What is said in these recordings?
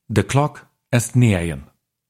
De klok est 9.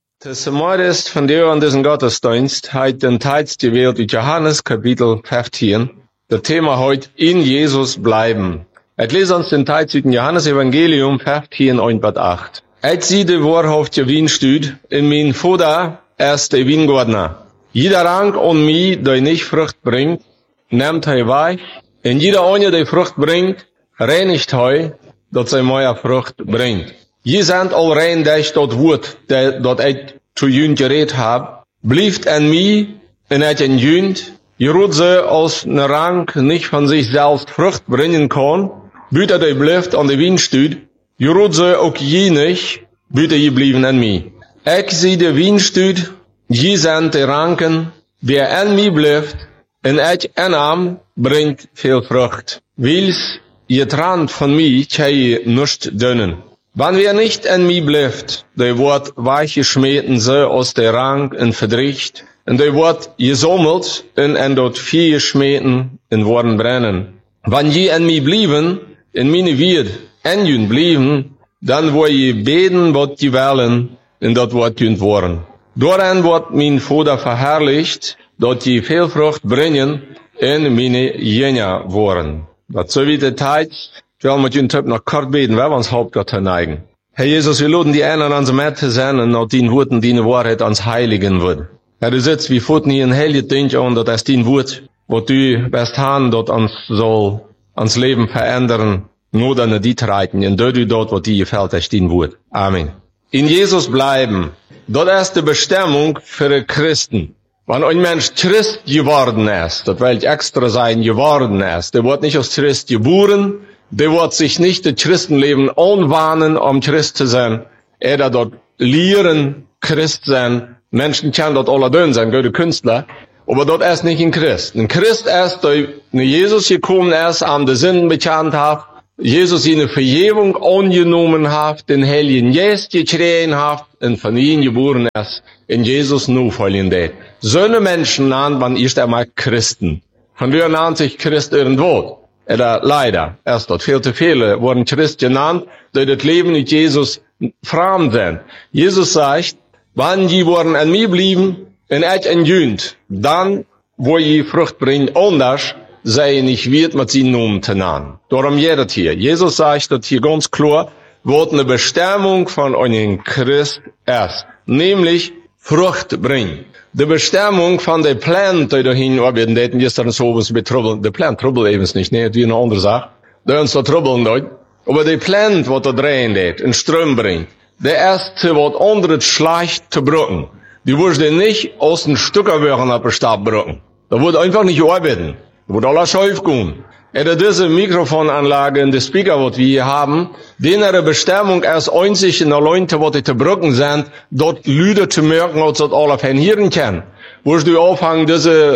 Morgens van deur aan deze gottesdienst heeft den Text gewählt uit Johannes Kapitel 15. Das Thema heute, in Jesus bleiben. Ich lese uns den Text uit Johannes Evangelium 15, 1-8. Ich zie de waarhoofd je wienstuud, in mijn Vader ist de Wiengordner. Jeder Rank an mij, die nicht Frucht bringt, nimmt hij weg. En jeder eine, die Frucht bringt, reinigt hij, dat zij meer Frucht bringt. Je zijn al rein, dat woord, dat ik zu jün geredet heb. Blijft en mij, en het in jün, je roet ze als een rank nicht van zichzelf Frucht bringen kan, buiten die blijft aan de wienstuud, je roet ze ook je niet, buiten je blijven en mij. Ik zie de wienstuud, je zijn de ranken, wie en mij blijft, en ik en hem brengt veel Frucht. Wils je trant van mij, tjej je nicht dünnen. Wann wer nicht en mij blijft, die wordt weggeschmeten ze aus der rank en verdricht, en die wordt gesammelt en dort vier geschmeten en worden brennen. Wann je en mij blijven, in meine Wied en jün blijven, dan word je beden wat je willen, en dat wordt jün worden. Doorheen wordt mijn Vader verherrlicht, dat je veel vrucht brengen, en meine Jünger worden. Dat so wie de tijd. Ich will mit Ihnen noch kort beten, weil wir uns Hauptgott neigen. Herr Jesus, wir laden die einen an uns zu sein und auch die Worten, die Wahrheit ans Heiligen wird. Herr, du sitzt wie Pfoten hier in Heilige Dinge und das ist dein Wort, wo du best haben, dort uns soll, ans Leben verändern, nur dann die reiten, und du dort, wo dir gefällt, ist dein Wort. Amen. In Jesus bleiben, das ist die Bestimmung für die Christen. Wenn ein Mensch Christ geworden ist, das will ich extra sein, geworden ist, der wird nicht als Christ geboren, der wird sich nicht das Christenleben anwahnen, um Christ zu sein. Er dort lehren, Christ sein. Menschen können dort alle dünn sein, gute Künstler. Aber dort ist nicht ein Christ. Ein Christ ist, der Jesus gekommen ist, am de Sünden bekannt hat, Jesus ihnen Vergebung angenommen hat, den Heiligen Geist gekriegt hat, und von ihnen geboren ist, in Jesus nachfolgen wird. So eine Menschen nennt man erst einmal Christen. Von wer nennt sich Christ irgendwo? Oder leider, erst dort viel zu viele wurden Christ genannt, die das Leben mit Jesus fremd sind. Jesus sagt, wenn die wurden an mir blieben, und ich in jünd, dann, wo ihr Frucht bringt, anders, sei nicht wird mit seinen Namen zu nennen. Darum jedet hier. Jesus sagt das hier ganz klar, wo eine Bestimmung von einem Christ ist. Nämlich, Frucht bringen. Die Bestimmung von der Plant, die dahin arbeiten, die gestern so was betrübbeln. Die Plant trübbelt eben nicht, ne, wie eine andere Sache. Die uns da trübbeln dort. Aber die Plant, was da drehen geht, in Ström bringt, der erste, was anderes schlecht zu brücken. Die würde nicht aus den Stückerwürgen ab dem Stab brücken. Da würde einfach nicht arbeiten. Da würde alles schief gehen. Oder diese Mikrofonanlage und die Speaker, was wir hier haben, deren Bestimmung ist einzig in der Leute, was die zu brücken sind, dort Lüder zu merken, als das alle hören können. Wo du auffangen,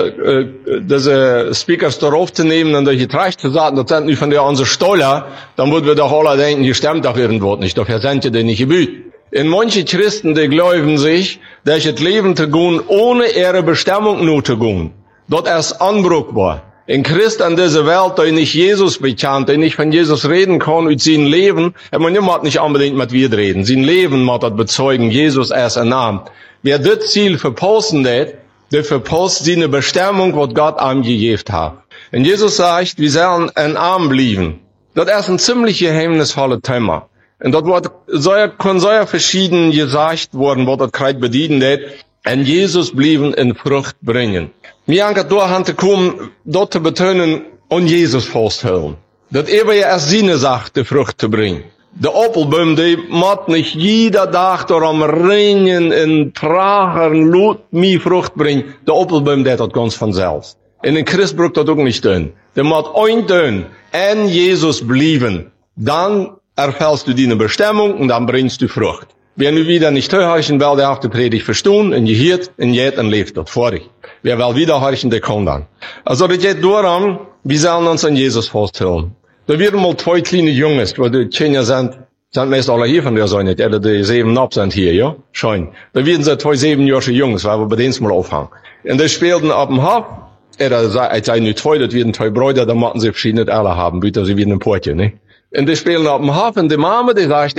diese Speakers darauf zu nehmen und durch die Tracht zu sagen, das sind nicht von der unsere Steuer, dann würden wir doch alle denken, die stimmt doch irgendwo nicht, dafür sind die nicht gebüht. In manche Christen, die glauben sich, dass das Leben zu gehen, ohne ihre Bestimmung nur zu gehen. Dort ist anbruchbar. Ein Christ an dieser Welt, der nicht Jesus bekannt, der nicht von Jesus reden kann, mit seinem Leben, man muss nicht unbedingt mit wir reden. Sein Leben muss das bezeugen, Jesus ist ein Name. Wer das Ziel verpassen hat, der verpasst seine Bestimmung, was Gott ihm gegeben hat. Und Jesus sagt, wir sollen ein Arm bleiben. Das ist ein ziemlich geheimnisvolles Thema. Und das kann sehr verschieden gesagt worden, was das Kreuz bedienen hat. Und Jesus blieben in Frucht bringen. Mir anke durch zu kommen, dort zu betonen, und Jesus festhalten. Das eben ja erst seine Sache, die Frucht zu bringen. Der Apfelbaum, die muss nicht jeder Tag darum ringen, in Tragen, Lut, mir Frucht bringen. Der Apfelbaum, der hat ganz von selbst. In den Christ braucht das auch nicht tun. Der muss ein tun, in Jesus blieben. Dann erfällst du deine Bestimmung und dann bringst du Frucht. Wer nu wieder nicht hören will, der auch die Predigt verstehen, und je hört, und jet, und lebt dort vor dich. Wer will wieder hören, der kann dann. Also, das geht darum, wir sollen uns an Jesus festhalten. Da werden mal zwei kleine Jungs, wo die Kinder sind meist alle hier von der Sonne, die 7 ab sind hier, ja? Schön. Da werden sie 2 7-jährige Jungs, weil wir bei denen mal aufhängen. Und die spielten ab dem Hof, ich sei nu 2, das werden 2 Brüder, da machen sie verschiedene alle haben, bitte, sie werden ein Portje, ne? Und die spielen ab dem Hof, und die Mama, die sagt,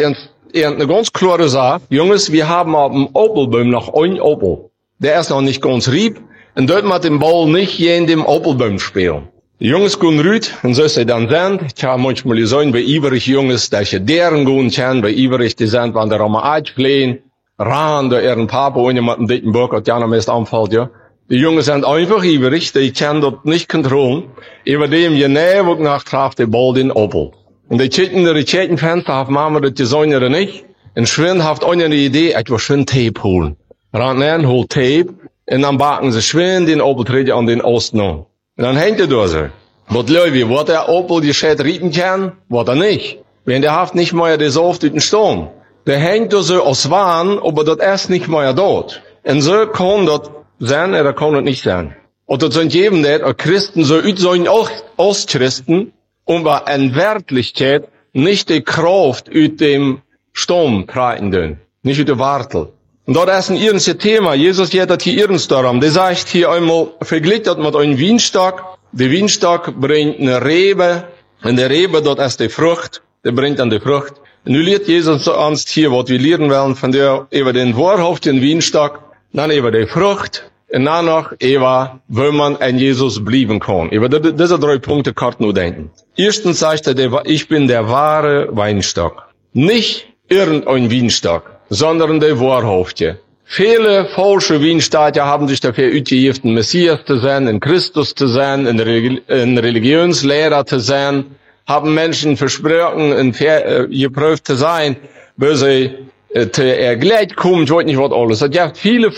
eine ganz klare Sache. Jungs, wir haben auf dem Opelbaum noch einen Opel. Der ist noch nicht ganz rieb. Und dort mit dem Ball nicht in dem Opelbaum spielen. Die Jungs gehen rüt, und so sie dann sind. Ich habe manchmal gesehen, bei übrig Jungs, dass sie deren gehen können, bei übrig, die sind, wenn der Rama einfliehen, ran, da ihren Papa, ohne mit dem dicken Bock, hat ja noch meist anfällt, ja. Die Jungs sind einfach übrig, die können dort nicht kontrollieren. Über dem, je näher, wo nach traf, der Ball den Opel. Und die Tschettenfenster haben Mama, das die sollen ja nicht. Und schwinn haft auch eine Idee, etwas schön Tape holen. Ran rein, holt Tape, und dann backen sie schwinn den Opel, treten an den Osten an. Und dann hängt er durch so. Was Leute, wird der Opel die Schäd rieten kann, wird er nicht. Wenn der haft nicht mehr das oft durch den Sturm. Der hängt durch so aus Wahn, aber das erst nicht mehr dort. Und so kann das sein, oder kann das nicht sein. Und das sind eben nicht, Christen so sollen auch Ostchristen, um bei einer Wertlichkeit nicht die Kraft aus dem Sturm kreiten dürfen. Nicht aus der Wartel. Und dort ist ein irrensches Thema. Jesus geht das hier irrens darum. Der sagt hier einmal, vergleicht das mit einem Weinstock. Der Weinstock bringt eine Rebe. Und der Rebe, dort ist die Frucht. Der bringt dann die Frucht. Und nun lehrt Jesus uns hier, was wir lernen wollen, von der, über den Wahrhaft, den Weinstock, dann über die Frucht, und dann noch, über, wo man an Jesus bleiben kann. Über diese 3 Punkte kann ich nur denken. Erstens sagt er, ich bin der wahre Weinstock. Nicht irgendein Weinstock, sondern der Wahrhafte. Viele falsche Weinstaaten haben sich dafür ausgegeben, ein Messias zu sein, ein Christus zu sein, ein Religionslehrer zu sein, haben Menschen versprochen, geprüft zu sein, wo sie gleich kommen, ich weiß nicht was alles. Es gibt viele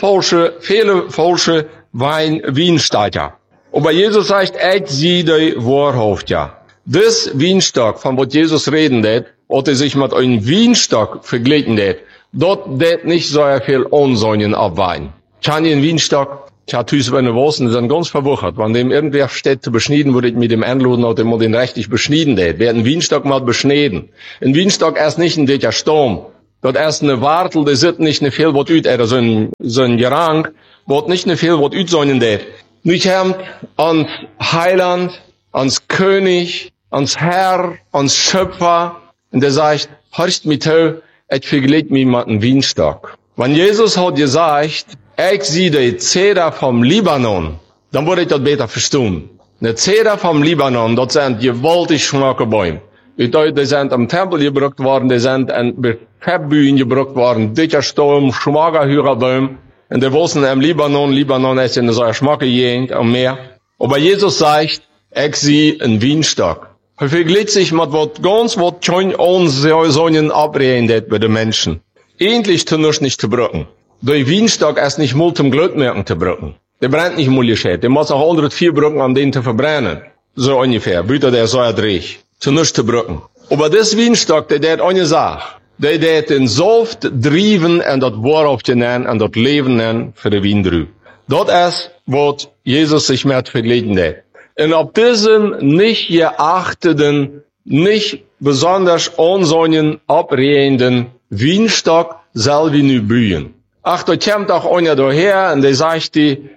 falsche Weinstaaten. Aber Jesus sagt, ich sehe die Wahrhafte. Das Weinstock, von was Jesus reden wird, oder sich mit einem Weinstock vergleichen wird, dort wird nicht so viel Unsäunen auf Wein. Kann ich einen Weinstock, ich habe Tüß bei den Wossen, die sind ganz verwuchert. Wenn dem irgendwer steht zu beschneiden, würde ich mit dem anladen, oder mal den richtig beschneiden wird. Wird ein Weinstock mal beschneiden. Ein Weinstock ist nicht ein dicker Sturm. Dort ist eine Wartel, die sieht nicht eine viel, was üt, so ein Gerang, wird nicht eine viel, was üt, sondern wird. Nicht hemmt ans Heiland, ans König, ans Herr, ans Schöpfer. Und der sagt, hörst mich zu, ich vergleich mich mit einem Weinstock. Wenn Jesus hat gesagt, ich sehe die Zeder vom Libanon, dann würde ich das besser verstehen. Die Zeder vom Libanon, das sind gewaltig schmucke Bäume. Die sind am Tempel gebraucht worden, die sind an Fettbühnen gebraucht worden, dicker Sturm, schmucke Hürerbäume. Und die wussten im Libanon ist in so einer schmucke Gegend am Meer. Aber Jesus sagt, ich sehe einen Weinstock. Er vergleicht sich mit was schon Unsäunen abredet bei den Menschen. Endlich tun wir nicht zu brücken. Der Weinstock ist nicht mal zum Glutmerken zu brücken. Der brennt nicht mal gescheit. Der muss auch 104 Brücken an den zu verbrennen. So ungefähr. Büter der so erdrich. Zu nichts zu brücken. Aber das Weinstock, der hat eine Sache. Der den Saft driven und das Wahrhaft nennen und das Leben nennen für den Weindrü. Das ist, was Jesus sich mit verglichen hat. Und auf diesen nicht geachteten, nicht besonders unsäunen, abrehenden Weinstock soll wir nu bühen. Ach, da kommt auch einer daher und der sagt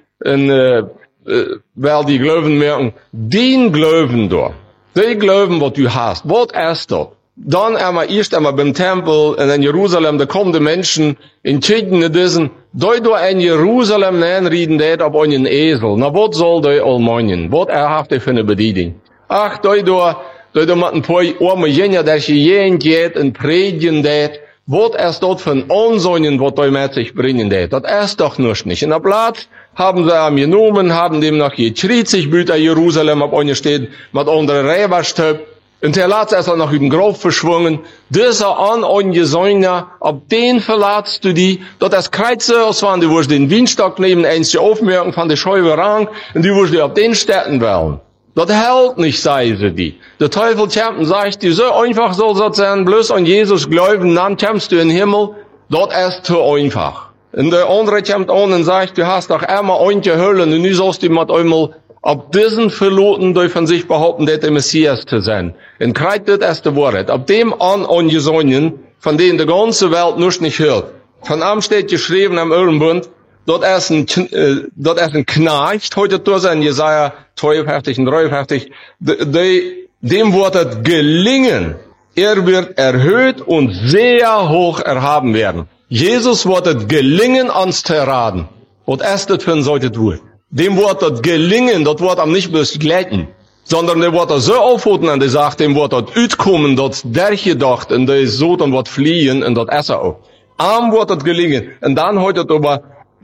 weil die Glauben merken, den Glauben da, die Glauben, was du hast, was ist das? Dann erst einmal beim Tempel in Jerusalem, da kommen die Menschen in Tschiden diesen, da in Jerusalem reden, der auf einen Esel. Na, was soll der allmeinen? Was habt ihr für eine Bedienung? Ach, da mit ein paar arme Jünger, der jeden geht und predigen det. Was ist dort für ein Unsäunen, was da mit sich bringen det? Das ist doch nicht. In der Platz haben sie am genommen, haben dem noch geschrien, sich Büter Jerusalem auf eine steht, mit anderen Räberstöp. Und der Latz ist auch noch in den Grab verschwungen. Dieser Ungesäuner, ab den verlatst du die, dort das Kreuze ausfahren, du wirst den Weinstock nehmen, eins aufmerken von der Scheibe Rang, und du wirst dir ab den Städten wählen. Das hält nicht, sei sie die. Der Teufel kommt und sagt dir, so einfach soll das sein, bloß an Jesus glauben, dann kommst du in den Himmel. Das ist zu einfach. Und der andere kommt an und sagt, du hast doch einmal eingehüllen, und du sollst dir mit einmal ab diesen Verloten dürfen sich behaupten, der Messias zu sein. Und kreit das erste Wort. Ab dem Ungesäunen, von denen die ganze Welt nicht hört. Von am steht geschrieben am Öllenbund, dort ist ein Knecht, heute durch sein Jesaja 52 und 53, dem wird es gelingen, Er wird erhöht und sehr hoch erhaben werden. Jesus wird es gelingen, uns zu erraten. Was ist das für ein solches Wort? Dem wird das gelingen, das wird am nicht bloß gleiten, sondern der wird so aufhören an der Sache, dem wird das uitkommen, das durchgedacht, und der so dann wird fliehen, und das Essen auch. Am wird das gelingen. Und dann heute über,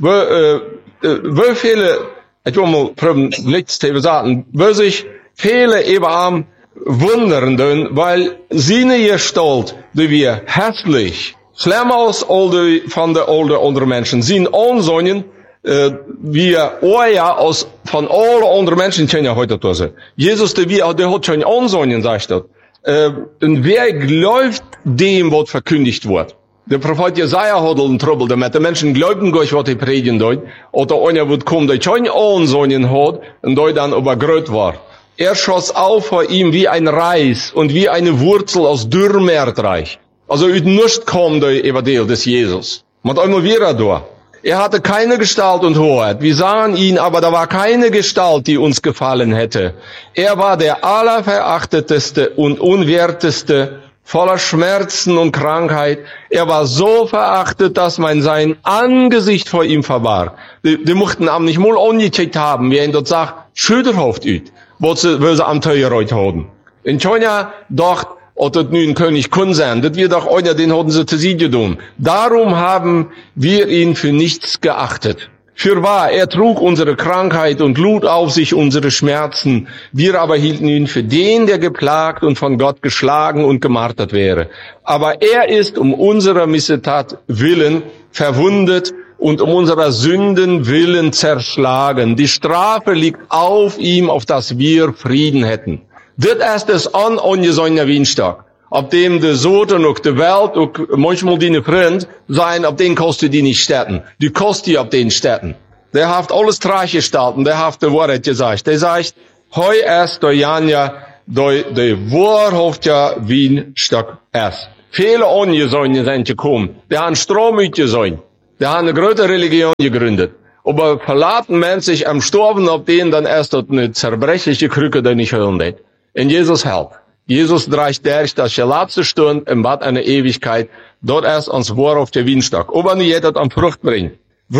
wie viele, ich will mal probieren, nichts zu sagen, wie sich viele eben am wundern, weil sie nicht Gestalt, die wir hässlich, schlimmer als von den anderen Menschen, sind ansehen, wir ja als von allen anderen Menschen kennen ja heute das. Jesus, der hat schon ansehen, sagt das. Und wer glaubt dem, was verkündigt wird? Der Prophet Jesaja hat einen Trouble damit. Die Menschen glauben gar nicht, was die predigen dort. Oder einer wird kommen, der schon ansehen hat, und der dann übergröt war. Er schoss auf vor ihm wie ein Reis und wie eine Wurzel aus dürrem Erdreich. Also, ut nicht kommt der Evangelium des Jesus. Man hat einmal wieder da. Er hatte keine Gestalt und Hoheit. Wir sahen ihn, aber da war keine Gestalt, die uns gefallen hätte. Er war der allerverachteteste und unwerteste, voller Schmerzen und Krankheit. Er war so verachtet, dass man sein Angesicht vor ihm verbarg. Die mochten am nicht mal angecheckt haben, wie er dort sagt, schütterhaft üt, wo sie am Teuerreut haben. In China dacht, ob das nun König kun sein, das wird doch einer, den hatten sie zu sie getan. Darum haben wir ihn für nichts geachtet. Fürwahr, er trug unsere Krankheit und lud auf sich unsere Schmerzen. Wir aber hielten ihn für den, der geplagt und von Gott geschlagen und gemartert wäre. Aber er ist um unserer Missetat willen verwundet und um unserer Sünden willen zerschlagen. Die Strafe liegt auf ihm, auf dass wir Frieden hätten. Das ist es an ungesonnener Dienstag. Ab dem de Soten und de Welt und manchmal die Freund sein, ab den kostet die nicht sterben. Die kostet die ab den sterben. Der hat alles traag gestalten, der hat die Wahrheit gesagt. Der sagt, heu ist der Janja, der Wahrhaft ja Dienstag ist. Viele Ungesonnen sind gekommen. Der haben Strom mitgesonnen. Der haben eine große Religion gegründet. Aber verlaten Menschen sich am Storben, ob denen dann erst dort eine zerbrechliche Krücke, die nicht hören wird. In Jesus helft. Jesus dreigt durch das letzte Stunde im Bad einer Ewigkeit. Dort ist uns Wort auf der Dienstag. Aber nicht jeder am Frucht bringen.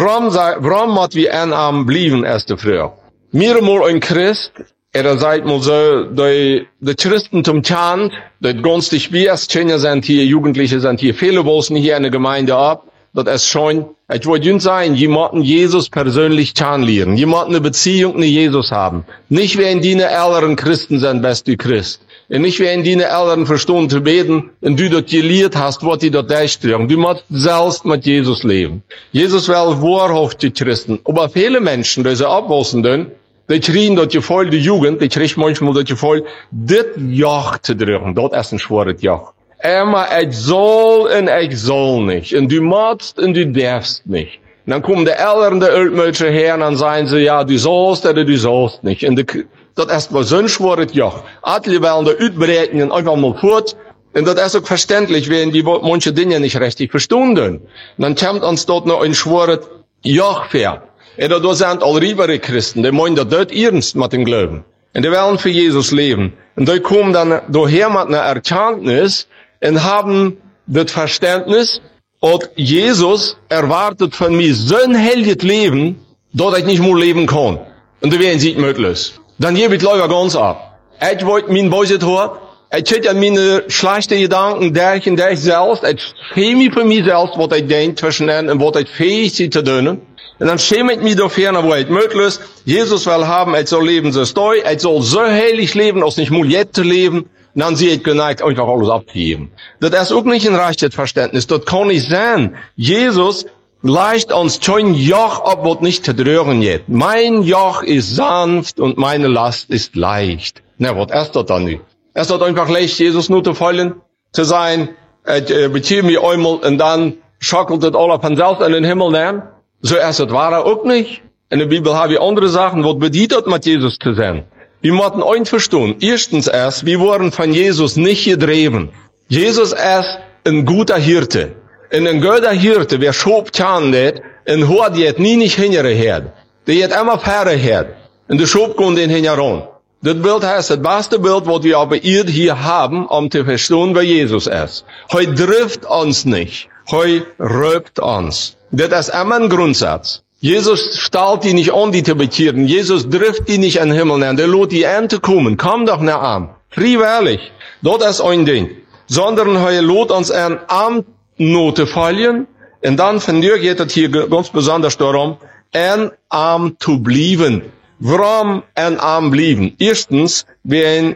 Warum hat wir am blieben erste früher? Mir mal ein Christ, sagt mal so, die Christentum chant, die günstig wie es Kinder sind hier, Jugendliche sind hier, viele wollen hier in der Gemeinde ab. Das ist schon, ich wollte sagen, jemanden Jesus persönlich kennenlernen, jemanden eine Beziehung mit Jesus haben. Nicht wenn die älteren Christen sind, bist du Christ. Und nicht wenn die älteren verstehen zu beten, und du dort gelehrt hast, was die dort durchstellen. Du musst selbst mit Jesus leben. Jesus will wahrhaft die Christen. Aber viele Menschen, die sie abwachsen, die kriegen dort voll die Jugend, die kriegen manchmal dort voll, das Joch zu drücken. Dort ist ein schweres Joch. Immer, ich soll und ich soll nicht. Und du musst und du darfst nicht. Und dann kommen die Älteren, die Ölmöcher her, und dann sagen sie, ja, du sollst oder du sollst nicht. Und das ist mal so ein schweres Joch. Alle wollen da uitbreiten und einfach mal fort. Und das ist auch verständlich, wenn die manche Dinge nicht richtig verstehen. Und dann kommt uns dort noch ein schweres Joch vor. Und da sind all riebere Christen, die meinen das dort ernst mit dem Glauben. Und die wollen für Jesus leben. Und die kommen dann daher mit einer Erkenntnis, und haben das Verständnis, und Jesus erwartet von mir so ein helles Leben, dass ich nicht mehr leben kann. Und da werden sie nicht möglich. Dann gebe ich leider ganz ab. Ich wollte mein Böses hören, ich hätte an meine schlechten Gedanken, der ich selbst, ich schäme mich für mich selbst, was ich denke zwischen ihnen und was ich fähig bin zu tun. Und dann schäme ich mich dafür, wo ich möglich ist. Jesus will haben, ich soll leben so steu, ich soll so heilig leben, als nicht mal jetzt zu leben. Und dann sehe ich geneigt, einfach alles abzugeben. Das ist auch nicht ein rechtes Verständnis. Das kann nicht sein. Jesus leicht uns schon Joch ab, was nicht zu rühren geht. Mein Joch ist sanft und meine Last ist leicht. Na, was ist das dann nicht? Es ist einfach leicht, Jesus nur zu folgen, zu sein, beziehe mich einmal und dann schockelt das alle von selbst in den Himmel nehmen. So ist das war auch nicht. In der Bibel habe ich andere Sachen, was bedeutet mit Jesus zu sein. Wir müssen eins verstehen. Erstens erst, wir wurden von Jesus nicht getrieben. Jesus ist ein guter Hirte. Und ein guter Hirte, wer schob kann nicht, und hört jetzt nie nicht hinterher. Der hat immer Pferde her. Und der schob kommt den hinterher. Das Bild heißt, das beste Bild, was wir aber hier haben, um zu verstehen, wer Jesus ist. Heute trifft uns nicht. Heute röbt uns. Das ist immer ein Grundsatz. Jesus stellt die nicht an, die zu bekehren. Jesus trifft die nicht in den Himmel nehmen. Der lässt die Ente kommen. Komm doch nach an. Freiwillig. Das ist ein Ding. Sondern er lässt uns an Armnote fallen. Und dann von dir geht es hier ganz besonders darum, en arm zu bleiben. Warum en arm bleiben? Erstens, wenn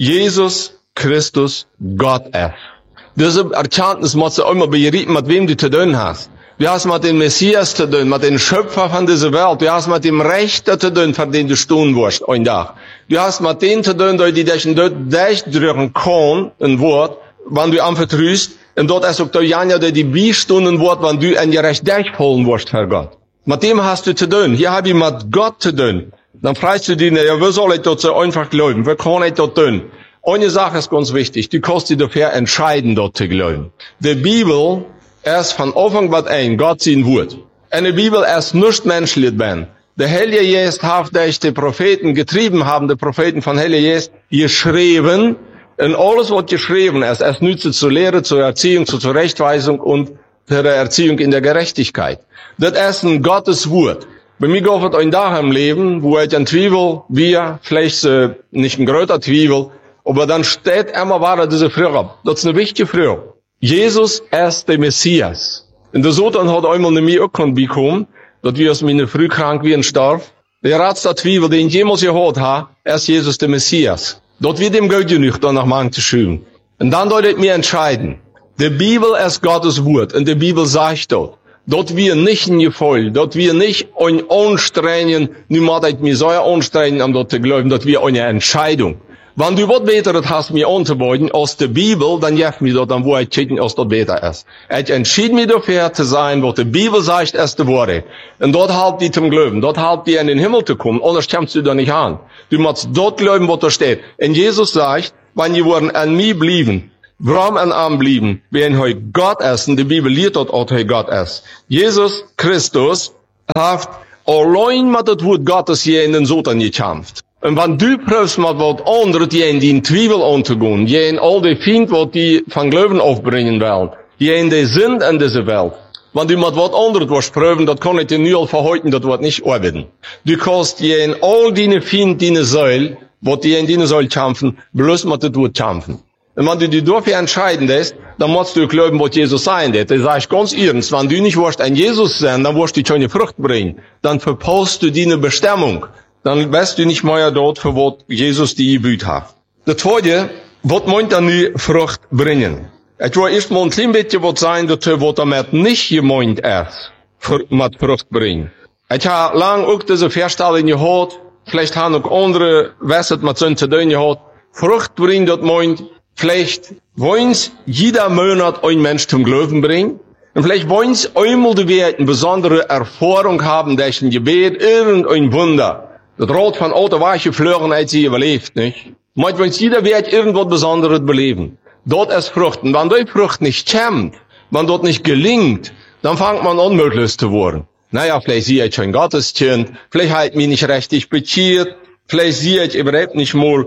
Jesus Christus Gott ist. Diese Erkenntnis musst du immer berichten, mit wem du zu tun hast. Du hast mit dem Messias zu tun, mit dem Schöpfer von dieser Welt. Du hast mit dem Rechter zu tun, für den du stehen wirst, ein Tag. Du hast mit denen zu tun, die dich durchdrücken kann, ein Wort, wenn du anvertraust. Und dort ist auch der Janja, der die Beistunden wird, wenn du ein Gerecht durchholen wirst, Herr Gott. Mit dem hast du zu tun. Hier habe ich mit Gott zu tun. Dann fragst du dich, ja, wie soll ich dort so einfach glauben? Wie kann ich dort tun? Eine Sache ist ganz wichtig. Du kannst dich dafür entscheiden, dort zu glauben. Die Bibel ist von Anfang bis ein Gott sein Wort. Und die Bibel ist nicht menschlich ben. Der Heilige Geist hat durch die Propheten getrieben haben, die Propheten von Heilige Geist geschrieben. Und alles, was geschrieben ist, es nützt zur Lehre, zur Erziehung, zur Zurechtweisung und zur Erziehung in der Gerechtigkeit. Das ist ein Gottes Wort. Bei mir geht es ein Tag im Leben, wo ich ein Zwiebel, vielleicht nicht ein größer Zwiebel, aber dann steht immer weiter diese Frage. Das ist eine wichtige Frage. Jesus ist der Messias. Und der Sohn hat einmal in mir auch bekommen, dass wir aus meiner früh krank wie ein Starb. Der ratste Zwiebel, den ich jemals gehört habe, ist Jesus der Messias. Dort wird dem Gott genug, danach mal zu schauen. Und dann deutet mir entscheiden. Die Bibel ist Gottes Wort. Und die Bibel sagt dort wir nicht in Gefühl, dort wir nicht ein Anstrengen, niemand hat mir so anstrengen, um dort zu glauben, dort wir eine Entscheidung. Wenn du was Besseres hast, mir anzubeuten aus der Bibel, dann hilft mir dort, dann wo ich checken, was dort besser ist. Ich entschied mich dafür zu sein, was die Bibel sagt, ist die Worte. Und dort halt die zum Glauben, dort halt die in den Himmel zu kommen, anders kommst du da nicht an. Du musst dort glauben, was da steht. Und Jesus sagt, wenn die Worte an mir blieben, warum an arm blieben, wenn heute Gott ist, und die Bibel lehrt dort auch, heute Gott ist. Jesus Christus hat allein mit das Wort Gottes hier in den Satan gekämpft. Und wenn du prüfst mit was anderes, die in die Zwiebel anzugehen, die in all die Find, was die von Glauben aufbringen wollen, die in die sind in dieser Welt, wenn du mit was anderes was prüfen, das kann ich dir nur verhalten, das wird nicht arbeiten. Du kannst die in all die Find, die Säule, was die in die Säule kämpfen, bloß mit das Wort kämpfen. Und wenn du dich dafür entscheiden lässt, dann musst du glauben, was Jesus sein wird. Das sage ich ganz ernst. Wenn du nicht wirst ein Jesus sein, dann wirst du keine Frucht bringen. Dann verpasst du deine Bestimmung. Dann wirst du nicht mehr dort, für was Jesus dir gebüht hat. Das Zweite, was meint er nie Frucht bringen? Ich will erst mal ein klein bisschen was sein, dazu, was damit nicht gemeint ist, mit Frucht bringen. Ich habe lang auch diese Vorstellung gehört, vielleicht haben auch andere, was mit so zu tun gehört. Frucht bringen, das meint, vielleicht wollen sie jeder Monat ein Mensch zum Glauben bringen. Und vielleicht wollen sie einmal die Welt eine besondere Erfahrung haben, durch ein Gebet, irgendein Wunder. Das Rot von Auto war geflogen, als sie überlebt, nicht? Meint, wenn jeder wird irgendwas Besonderes beleben. Dort ist Frucht. Und wenn die Frucht nicht kommt, wenn dort nicht gelingt, dann fängt man an, unmöglich zu werden. Naja, vielleicht sehe ich schon Gotteskind, vielleicht halt mich nicht richtig bekehrt, vielleicht sehe ich überhaupt nicht mal,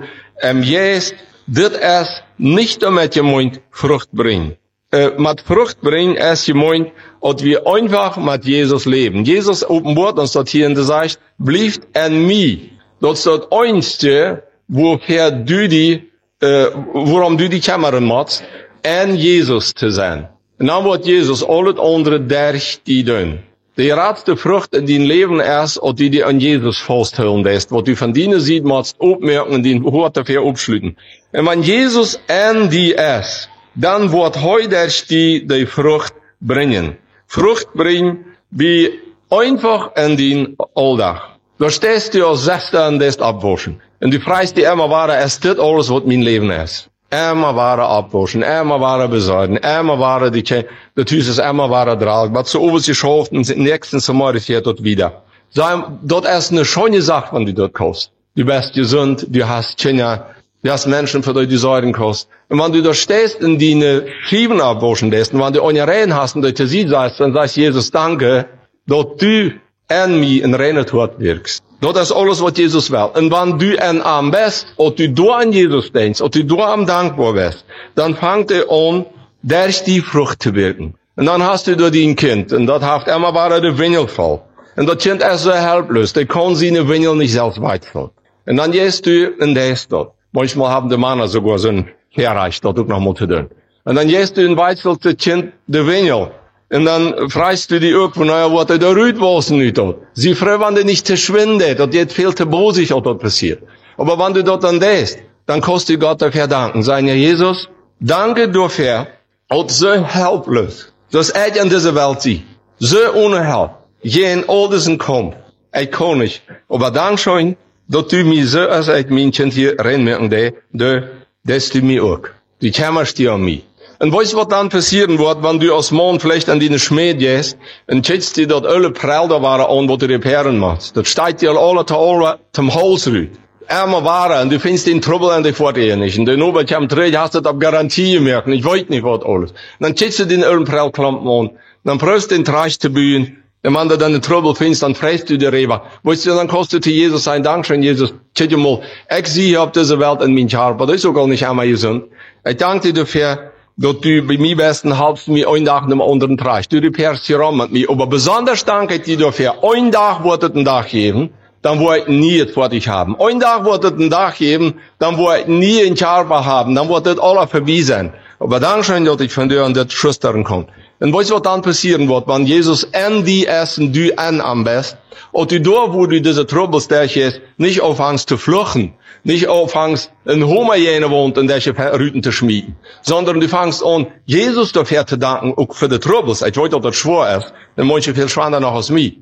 yes, das ist nicht damit gemeint, Frucht bringen. Mit Frucht bringen ist gemeint, dass wir einfach mit Jesus leben. Jesus offenbart uns dort hier und sagt, bleibt an mir. Das ist das Einzige, worum du die Kamera machst, an Jesus zu sein. Und dann wird Jesus alles andere durch die tun. Die ratste Frucht in dein Leben ist, dass du dir an Jesus festhalten lässt. Was du von denen siehst, musst du aufmerken und den Hort dafür abschließen. Und wenn Jesus an die ist, dann wird heute die Frucht bringen. Frucht bringen, wie einfach in den Alltag. Da stehst du als Sechster und lässt abwaschen. Und du fragst dir immer weiter, ist das alles, was mein Leben ist? Immer weiter abwaschen, immer weiter besorgen, immer weiter das Haus ist immer weiter tragen. Was so oberst geschafft und nächstens Mal ist hier dort wieder. Dort ist eine schöne Sache, wenn du dort kaufst. Du bist gesund, du hast Kinder, du hast Menschen, für die du sorgen kannst. Und wenn du da stehst und die Schieben abwaschen lässt, und wenn du eine Reine hast und du sie sagst, dann sagst Jesus, danke, dass du an mir in reiner Tod wirkst. Dat is alles wat Jesus wil. En wanneer du en aan best, of du door aan Jesus denkst, of du door aan dankbaar bist, dan vangt aan, durch die Frucht te werken. En dan hast du door die Kind, en dat heeft immer waar de Wingel vol. En dat Kind is zo helplos, der kann seine Wingel nicht selbst weitfüllen. En dan gehst du in der dat. Manchmal haben die Männer sogar so ein Herreich, dat ook nog mal te doen. En dan gehst du in weitfüllt das Kind de Wingel. En dan fragst du die ook van, nou ja, wat er eruit was nu tot. Sie freuen dich nicht verschwindet, dat geht viel te bosig, wat dat passiert. Aber wenn du dat dan deest, dan kost du Gott dafür danken. Sagen, ja, Jesus, danke dafür, dat so helplos, dass ich in dieser Welt zie. So ohne Help. Geen Oldesen kommt. Ich kann nicht. Aber Dankeschön, dat du mir so als ich mein Kind hier reinmerken, dass du mir auch. Du kümmerst dich an mich. Und weißt du, was dann passieren wird, wenn du als Mann vielleicht an die Schmied gehst, und schickst dir dat alle Prälder waren an, wat du reparieren machst. Dat steigt dir alle zum Hals rüt. Einmal waren, und du findest den Trouble an die Vorteile nicht. Und dann oben kommt zurück, hast du das auf Garantie gemerkt, und ich weiß nicht, was alles. Und dann schickst du den allen Prellklampen an, dann prüfst du den Trash zu bühen, und wenn du dann den Trouble findest, dann fragst du dir rüber. Weißt du, dann kostet dir Jesus sein Dankeschön, Jesus, schick dir mal, ich sehe auf dieser Welt in mein Haar, aber das ist auch gar nicht einmal gesund. Ich danke dir dafür, dass du bei mir besten halbst mir einen Tag nach dem anderen trägst. Du repairst hier rum mit mir. Aber besonders danke ich dir dafür. Ein Tag wird es einen Tag geben, dann wird ich nie es fertig haben. Ein Tag wird es einen Tag geben, dann wird ich nie ein Jahr haben. Dann wird es alle vorbei sein. Aber Dankeschön, dass ich von dir an das Schüchtern komme. Und weißt du, was dann passieren wird, wenn Jesus in die essen, du an am best, und du da, wo du diese Troubles ist, nicht aufhängst zu fluchen, nicht aufhängst, in Homogene wohnt, in welche Rüten zu schmieden, sondern du fängst an, Jesus dafür zu danken, auch für die Troubles. Ich weiß, dass das schwer ist, denn manche viel schwander noch als mich,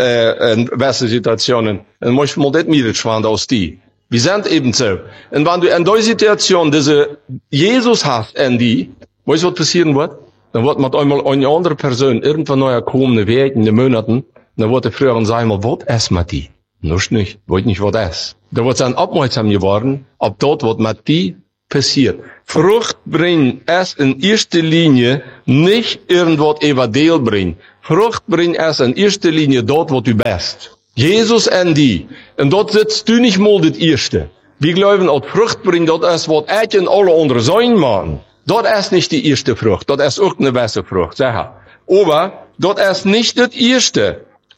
in beste Situationen, und manchmal nicht mehr schwander als die. Wir sind eben so. Und wenn du in der Situation diese Jesus hast, in die, weißt du, was passieren wird? Dann wird mit einmal eine andere Person irgendwann neu kommen, in Wegen, in den Monaten, dann wird der früher und sagen, was ist mit die? Noch nicht, weiß nicht, was ist. Da wird dann aufmerksam geworden, ob dort, was mit die passiert. Frucht bringen es in erster Linie nicht irgendwas evadel bringen. Frucht bringen es in erster Linie dort, wo du bist. Jesus en die. En dort sitzt du nicht mal das Erste. Wir glauben, dass Frucht bringt, dort ist, was ich in alle andere sein machen. Dort ist nicht die erste Frucht, dort ist auch eine bessere Frucht, sag. Aber dort ist nicht das Erste,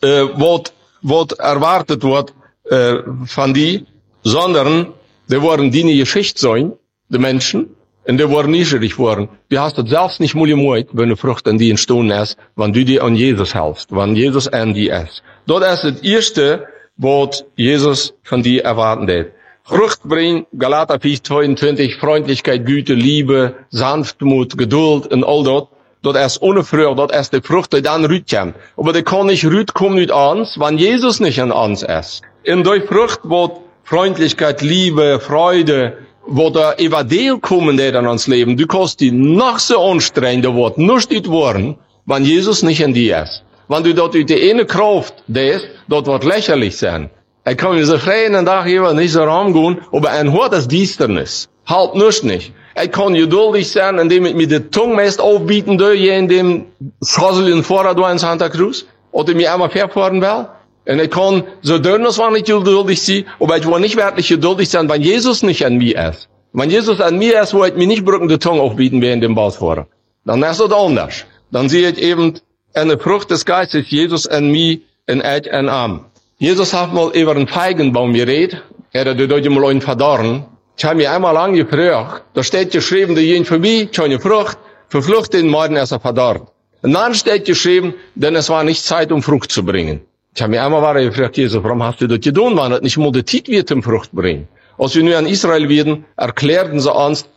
was erwartet wird von die, sondern die wollen die eine Geschichte sein, die Menschen, und die wollen neugierig worden. Du hast das selbst nicht mal gemeint, wenn eine Frucht an die entstanden ist, wenn du die an Jesus hältst, wenn Jesus an die ist. Dort ist das Erste, was Jesus von dir erwarten wird. Frucht bringt, Galater 4:22, Freundlichkeit, Güte, Liebe, Sanftmut, Geduld und all das. Dat is ohne Früher, dat is die Frucht, die dann rütkommt. Aber die kann nicht rütkommen mit uns, wenn Jesus nicht an uns ist. In der Frucht wird Freundlichkeit, Liebe, Freude, wo der Evangelium kommen, der dann ans Leben. Du kannst die noch so anstrengender wird, nicht dit worden, wenn Jesus nicht in dir ist. Wenn du dort die eine Kraft des, dort wird lächerlich sein. Ich kann mir so frei einen Tag hier nicht so rumgehen, aber ein Hort ist Diensternis. Halt nicht. Ich kann geduldig sein, indem ich mir die Zunge meist aufbieten will, je in dem Schossel in Vorrat in Santa Cruz, oder mir einmal verfahren will. Und ich kann so dünnes war nicht geduldig sein, aber ich will nicht wirklich geduldig sein, wenn Jesus nicht an mir ist. Wenn Jesus an mir ist, wo ich mir nicht brücken die Zunge aufbieten will in dem Bausfahrer. Dann ist das anders. Dann sehe ich eben eine Frucht des Geistes, Jesus an mir, in ich an Arm. Jesus hat mal über einen Feigenbaum geredet, er hat dort mal einen verdorren. Ich habe mir einmal angefragt, da steht geschrieben, der gehen vorbei, keine Frucht, verflucht den Morden ist er verdorrt. Und dann steht geschrieben, denn es war nicht Zeit, um Frucht zu bringen. Ich habe mir einmal gefragt, Jesus, warum hast du das getan, wenn es nicht mal die Zeit wird, um Frucht zu bringen? Als wir nur in Israel werden, erklärten sie uns,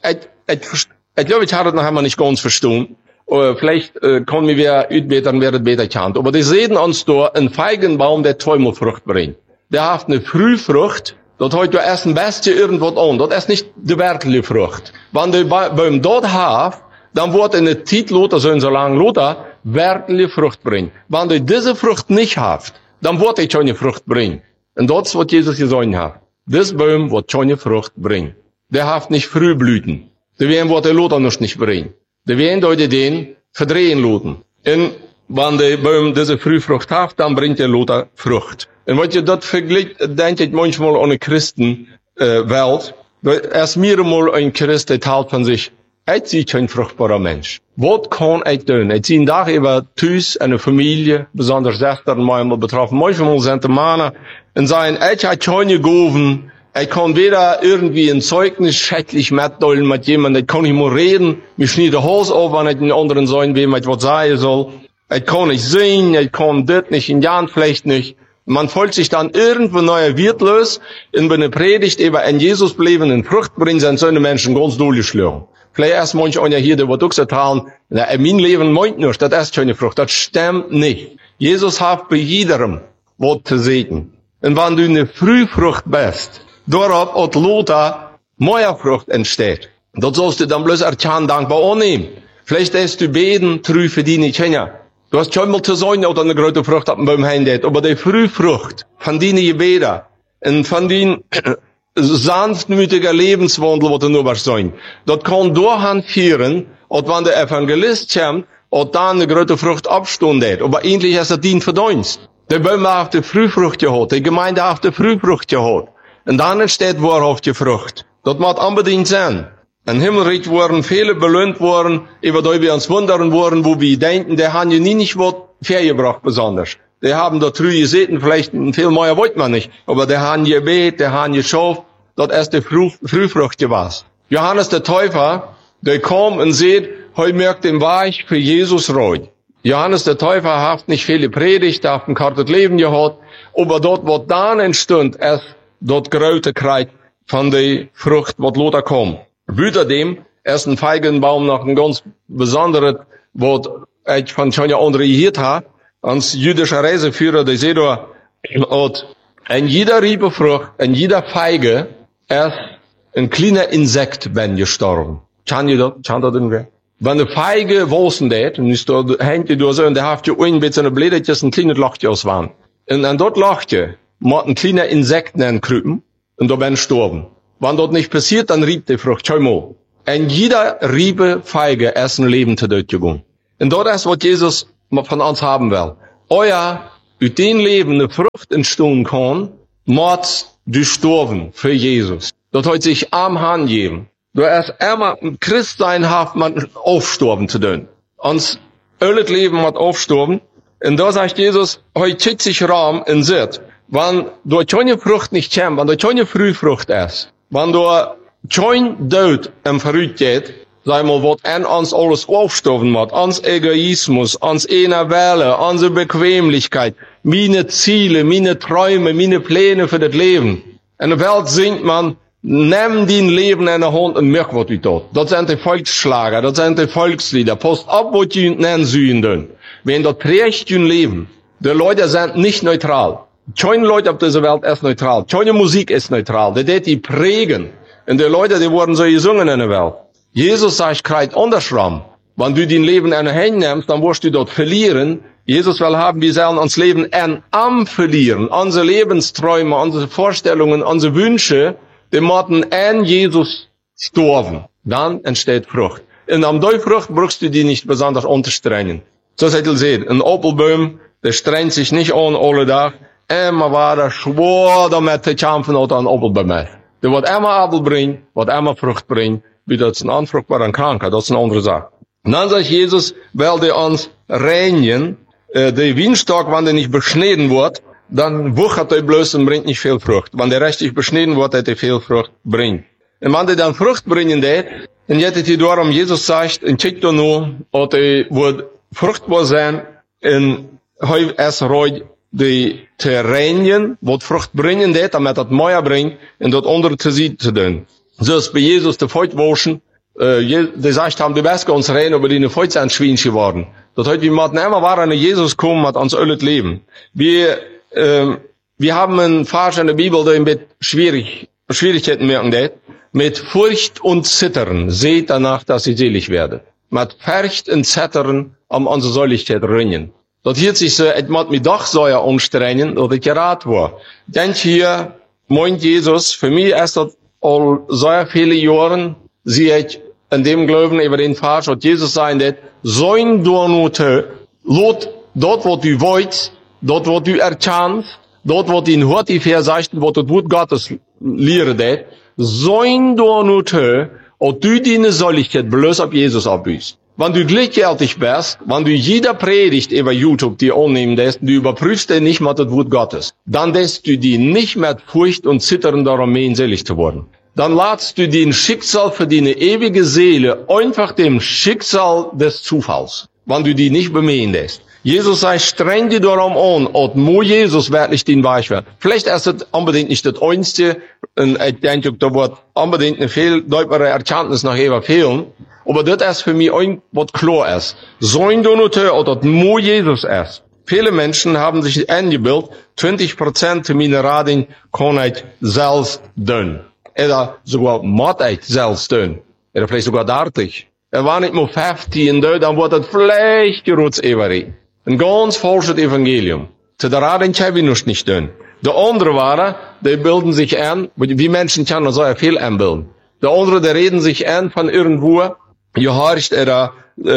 ich glaube, ich habe das noch einmal nicht ganz verstanden. Vielleicht können wir wieder utbeten, wer es besser kennt. Aber die sehen uns da einen Feigenbaum, der zweimal Frucht bringt. Der hat eine Frühfrucht, dat hat ja erst ein Bestje irgendwas an. Das ist nicht die wertliche Frucht. Wenn der Baum dort hat, dann wird in der Zeit loter, so lange loter, wertliche Frucht bringen. Wenn der diese Frucht nicht hat, dann wird er keine Frucht bringen. Und das ist, was Jesus gesagt hat. This Baum wird keine Frucht bringen. Der hat nicht Frühblüten. Der wird der loter noch nicht bringen. Der wird den verdrehen loten. Und wenn der Baum diese Frühfrucht hat, dann bringt er loter Frucht. En wat je dat vergelijkt, denk ik manchmal aan de Christenwelt. Erst mehrmal ein Christ, der teilt von sich, ich zie kein fruchtbarer Mensch. Wat kan ik doen? Ik zie een dag über thuis en een familie, besonders Schwestern manchmal betroffen. Manchmal sind die Männer und sagen, ich habe keine Gaben, ich kann weder irgendwie ein Zeugnis schrecklich mitteilen mit jemandem, ich kann nicht mehr reden, mir schneide die Hose auf, wenn ich den anderen sagen, wem ich was sagen soll. Ich kann nicht singen, ich kann das nicht, in Jahren vielleicht nicht. Man fühlt sich dann irgendwo neu wertlos, in einer Predigt über ein Jesus bleiben, in Frucht bringen, sind so eine Menschen ganz durchgeschlagen. Vielleicht erst manche einer hier, der wird auch sagen, in mein Leben meint nur, das ist keine Frucht. Das stimmt nicht. Jesus hat bei jedem was zu segnen. Und wenn du eine Frühfrucht bist, darauf hat Lothar mehr Frucht entsteht. Das sollst du dann bloß erkennen, dankbar annehmen. Vielleicht ist du beten, trü für die nicht hin. Du hast schon mal zu sagen, dass eine große Frucht auf dem Baum hängt, aber die Frühfrucht von deinen Gebeten und von den sanftmütiger Lebenswandel, was du nur was sein, das kann dahin führen, dass wenn der Evangelist kommt, dass dann eine große Frucht abstundet. Aber eigentlich ist das Dien Verdienst. Der Baum hat die Frühfrucht gehabt, die Gemeinde hat die Frühfrucht gehabt. Und dann entsteht wahrhaftige Frucht. Das muss unbedingt sein. In Himmelreich wurden viele belohnt worden, über die wir uns wundern worden, wo wir denken, die haben ja nie nicht was hergebracht besonders. Die haben da drüben gesehen, vielleicht viel mehr wollte man nicht, aber die haben gebet, die haben geschafft, das ist die Frühfrucht gewesen. Johannes der Täufer, der kam und sieht, heute merkt den Weg für Jesus reut. Johannes der Täufer hat nicht viele Predigt, hat ein kartes Leben gehabt, aber dort, was dann entstand, ist dort große Kreis von der Frucht, was Lothar kam. Büter dem, ist ein Feigenbaum noch ein ganz besonderes, was ich von schon ja andere hier habe, als jüdischer Reiseführer, der sieht da, und in jeder Riebefrucht, in jeder Feige, ist ein kleiner Insekt, wenn gestorben. Kann das denn? Wenn eine Feige wosen det, und ist da, hängt die da so, und der hat ja ein bisschen Blädertjes, ein kleines Lochchen auswahlen. Und an dort Lochchen, muss ein kleiner Insekt krüpen, und da werden gestorben. Wenn das nicht passiert, dann riebt die Frucht. Schau mal. In jeder Riebe Feige ist ein Leben zu dort gegangen. Und das ist, was Jesus von uns haben will. Aus dem Leben eine Frucht entstehen kann, muss du sterben für Jesus. Das hat sich am Hand geben. Du hast immer ein Christsein haft, man aufsterben zu tun. Uns alles Leben muss aufsterben. Und da sagt Jesus, heute schickt sich Raum in Sitt. Wenn du keine Frucht nicht kommt, wenn du keine Frühfrucht ist, wenn du kein Tod im Verrückt geht, sag mal, was an uns alles aufstoffen wird, ans Egoismus, ans Innerwelle, unsere Bequemlichkeit, meine Ziele, meine Träume, meine Pläne für das Leben. In der Welt singt man, nimm dein Leben in der Hand und merk, was du tut. Das sind die Volksschlager, das sind die Volkslieder. Post ab, was du nennen sollen. Wenn das trägt dein Leben, die Leute sind nicht neutral. Keine Leute auf dieser Welt ist neutral. Keine Musik ist neutral. Die prägen. Und die Leute, die wurden so gesungen in der Welt. Jesus sagt, kreit andersrum. Wenn du dein Leben in die Hand nimmst, dann wirst du dort verlieren. Jesus will haben, wir sollen uns Leben am verlieren. Unsere Lebensträume, unsere Vorstellungen, unsere Wünsche, die müssen an Jesus sterben. Dann entsteht Frucht. Und am der Frucht brauchst du die nicht besonders unterstrengen. So seid ihr seht, ein Opelbaum, der strengt sich nicht an alle Tag. Immer war er schwor damit zu kämpfen, oder ein Opelbaum ist. Der wird immer Apfel bringen, wird immer Frucht bringen, wie das ein anfruchtbarer Kranker, das ist eine andere Sache. Und dann sagt Jesus, weil der uns reinigen, der Weinstock, wenn der nicht beschnitten wird, dann wuchert er bloß und bringt nicht viel Frucht. Wenn der richtig beschnitten wird, hat er viel Frucht bringt. Und wenn der dann Frucht bringen wird, dann hättet ihr darum, Jesus sagt, und kickt er nur, dass er wird fruchtbar sein, und heu es reut, die Terrainien, wat Frucht bringen det, damit das Meier bringt, und das andere zu sehen zu tun. So ist bei Jesus der Feutwurschen, die sagt haben, du bist ganz rein, aber die Feut sind Schweins geworden. Das heißt, wir müssen immer waren, Jesus kommen, hat uns alles Leben. Wir haben einen Vers in der Bibel, der mit Schwierigkeiten merken det, mit Furcht und Zittern, seht danach, dass ihr selig werdet. Mit Furcht und Zittern am unsere Säuligkeit ringen. Dat hielt sich so, het moet me doch so anstrengen, dat ik geraad war. Denk hier, meint Jesus, für mich ist das all so viele Jahren, sehe ich in dem Glauben über den Vers, was Jesus sagen wird, sein du nur lot, dort wo du wollt, dort wo du erkennst, dort wordt in hort die verzeichten, wat het woord Gottes leren deed, zijn door nu te, und du deine Solligkeit bloß auf Jesus abbüßt. Wenn du gleichgültig bist, wenn du jeder Predigt über YouTube die annehmen lässt, du überprüfst den nicht mal das Wort Gottes, dann lässt du die nicht mit Furcht und Zittern darum mähen, selig zu werden. Dann lässt du den Schicksal für deine ewige Seele einfach dem Schicksal des Zufalls, wenn du die nicht bemähen lässt. Jesus sagt, streng dich darum an, und mo Jesus wirklich den Weich wird. Vielleicht ist das unbedingt nicht das Einzige, und ich denke, da wird unbedingt eine viel deutlichere Erkenntnis nach eben fehlen, aber das ist für mich ein, was klar ist. Sein Donateur, oder das mo Jesus ist. Viele Menschen haben sich eingebildet, 20% meiner Radien kann ich selbst tun. Oder sogar muss ich selbst tun. Oder vielleicht sogar 30. War nicht nur 15 tun, dann wird das vielleicht gerutzt überreden. Ein ganz falsches Evangelium. Zu der Radien kann ich noch nicht tun. De andere waren, die bilden sich ein, wie Menschen können so viel einbilden. De andere, die reden sich ein von irgendwo, gehorcht oder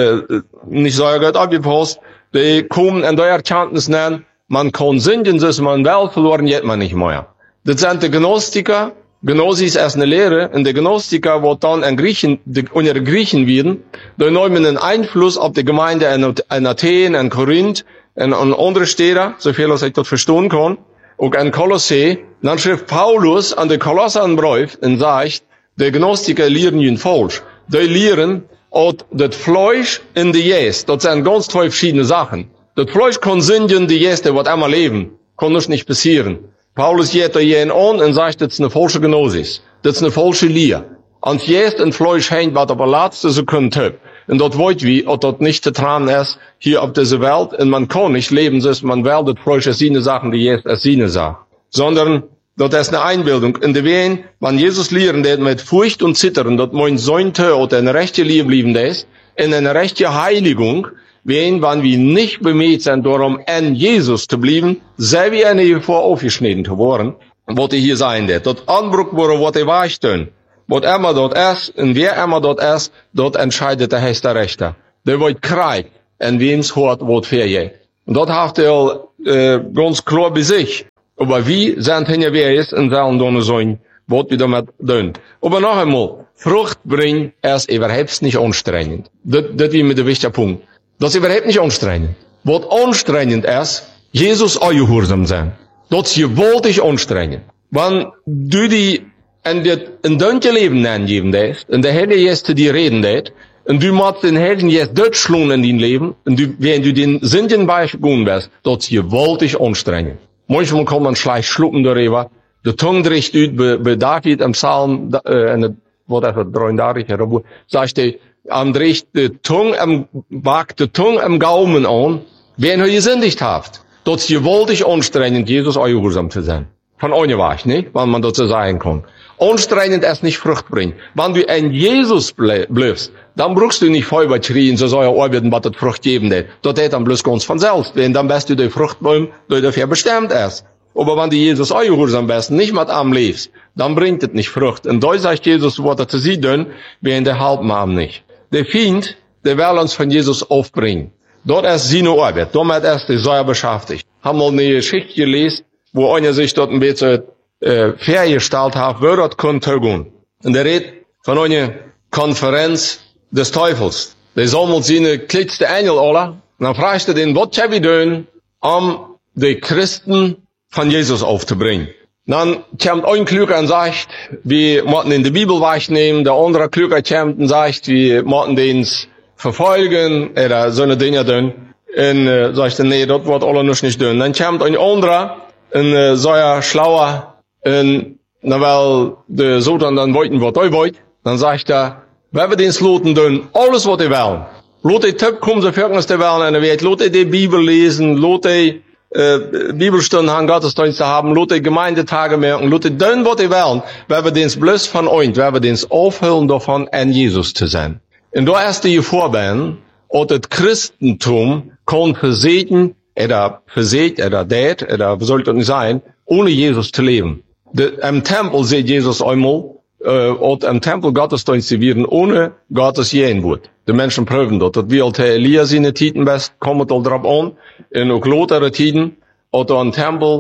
nicht so gut abgepasst, die kommen in der Erkenntnis nennen, man kann sündigen, so ist man wel verloren, geht man nicht mehr. Das sind die Gnostiker. Gnosis ist eine Lehre, und die Gnostiker, wo dann in Griechen, unter Griechen werden, die nehmen einen Einfluss auf die Gemeinde in Athen, in Korinth, und andere Städte, so viel als ich das verstehen kann, auch in Kolossee. Dann schrift Paulus an die Kolosser einen Brief und sagt, die Gnostiker lehren ihn falsch. Die lehren, dass das Fleisch in die Jäst, das sind ganz zwei verschiedene Sachen. Das Fleisch kann sündigen, die Jäst, die wird einmal leben, kann das nicht passieren. Paulus geht da jeden an und sagt, das ist eine falsche Gnosis. Das ist eine falsche Lehre. Ans Jäst und Fleisch hängt, was aber letzte Sekunde. Und dort wollt wie, ob das nicht zu tragen ist, hier auf dieser Welt, und man kann nicht leben, so ist man will, das Fleisch ist seine Sachen, die Jäst ist seine Sache. Sondern, das ist eine Einbildung. In der Wehen, wenn Jesus lehren, der mit Furcht und Zittern, dass mein Sohn oder eine rechte Liebe blieben ist, in eine rechte Heiligung, wenn wir nicht bemüht sind, darum an Jesus zu bleiben, sei wie eine vor aufgeschnitten zu worden, was hier sein wird. Dort Anbruch wurde, was weich tun. Was immer dort ist, und wer immer dort ist, dort entscheidet der höchste Rechter. Der wird kriegt, und wem's hört, was vergeht. Und dort hat ganz klar bei sich. Aber wie sind hier wer ist, und sollen dann sein, was wir damit tun. Aber noch einmal, Frucht bringen ist überhaupt nicht anstrengend. Das ist mir der wichtige Punkt. Das ist überhaupt nicht anstrengend. Was anstrengend ist, Jesus gehorsam sein. Das ist gewaltig anstrengend. Wenn du die in dein Leben nennen lässt, und der Herr jetzt zu dir reden lässt, und du musst den Herrn jetzt durchschlagen in dein Leben, und wenn du den Sünden beigegangen bist, das ist gewaltig anstrengend. Manchmal kann man schlecht schlucken darüber. Die Tongue bricht ut, bei David im Psalm, whatever, 33, sagt er, dreht die Tongue wagt die Tongue am Gaumen an, wen er gesündigt hat. Das ist gewaltig anstrengend, Jesus gehorsam zu sein. Von ohne Weich, nicht? Wenn man das so sagen kann. Anstrengend es nicht Frucht bringt. Wenn du ein Jesus bleibst, dann brauchst du nicht voll schreien, so soll er arbeiten, was das Frucht geben wird. Das geht dann bloß ganz von selbst. Wenn dann bist du der Fruchtbaum, der dafür bestimmt ist. Aber wenn du Jesus gehorsam bist, nicht mit am lebst, dann bringt es nicht Frucht. Und da sagt Jesus, was er zu sie tun, wenn der halten wir am nicht. Der Feind, der will uns von Jesus aufbringen. Dort ist seine Arbeit. Damit ist er sehr beschäftigt. Haben wir eine Geschichte gelesen, wo einer sich dort ein bisschen vergestellt hat, wer dort konnte gehen. Und er redet von einer Konferenz des Teufels. Der sammelt seine kleinste Engel alle. Und dann fragt er den, was kann ich tun, um die Christen von Jesus aufzubringen? Dann kommt ein Klüger und sagt, wir müssen in die Bibel wegnehmen. Der andere Klüger kommt und sagt, wir müssen den verfolgen, oder so eine Dinge tun. Und sagt er, nee, das wird alle nicht tun. Dann kommt ein anderer, ein sehr schlauer, und na weil der Satan dann wollten, was er wollte, dann sagt er, wenn wir den Sloten tun, alles was wir wollen. Lass die Typ kommen, so folgendes die wollen in der Welt. Lass die Bibel lesen, lass die Bibelstunden haben, Gottesdienste haben, lass die Gemeindetage merken, lass die tun, was wir wollen. Wenn wir den bloß von euch, wenn wir den aufhören davon, an Jesus zu sein. Und da ist die Vorbein, und das Christentum kann versehen, oder das, oder was soll das nicht sein, ohne Jesus zu leben. Im Tempel sieht Jesus einmal, und im Tempel Gottesdienste werden ohne Gottes gehen wird. Die Menschen prüfen dort. Das wie alte Elia seine Titen best, kommt all drauf an, in auch lotere Tiden, oder im Tempel,